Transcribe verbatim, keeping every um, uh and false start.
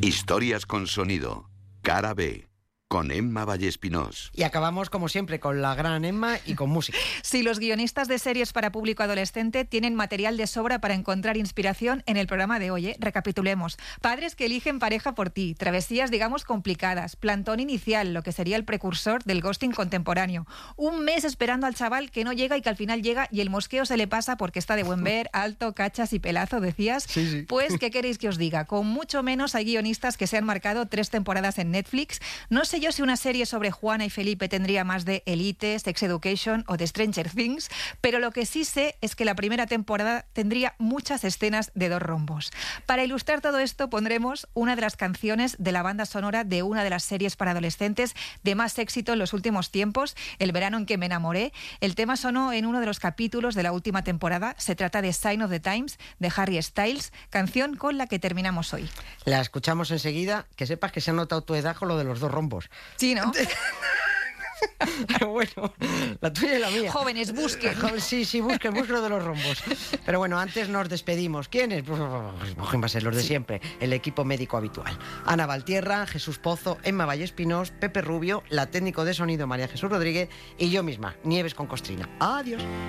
Historias con sonido. Cara B. Con Emma Vallespinós. Y acabamos, como siempre, con la gran Emma y con música. Sí, los guionistas de series para público adolescente tienen material de sobra para encontrar inspiración en el programa de hoy. ¿eh? Recapitulemos. Padres que eligen pareja por ti, travesías, digamos, complicadas, plantón inicial, lo que sería el precursor del ghosting contemporáneo, un mes esperando al chaval que no llega y que al final llega y el mosqueo se le pasa porque está de buen ver, alto, cachas y pelazo, decías. Sí, sí. Pues, ¿qué queréis que os diga? Con mucho menos hay guionistas que se han marcado tres temporadas en Netflix. No sé yo si una serie sobre Juana y Felipe tendría más de Elite, Sex Education o de Stranger Things, pero lo que sí sé es que la primera temporada tendría muchas escenas de dos rombos. Para ilustrar todo esto pondremos una de las canciones de la banda sonora de una de las series para adolescentes de más éxito en los últimos tiempos, El verano en que me enamoré. El tema sonó en uno de los capítulos de la última temporada. Se trata de Sign of the Times, de Harry Styles, canción con la que terminamos hoy. La escuchamos enseguida. Que sepas que se ha notado tu edad con lo de los dos rombos. Sí, ¿no? Pero bueno, la tuya y la mía. Jóvenes, busquen. Sí, sí, busquen, busquen lo de los rombos. Pero bueno, antes nos despedimos. ¿Quiénes? Pues va a ser los de siempre. El equipo médico habitual. Ana Valtierra, Jesús Pozo, Emma Vallespinós, Pepe Rubio, la técnico de sonido María Jesús Rodríguez y yo misma, Nieves con Costrina. Adiós.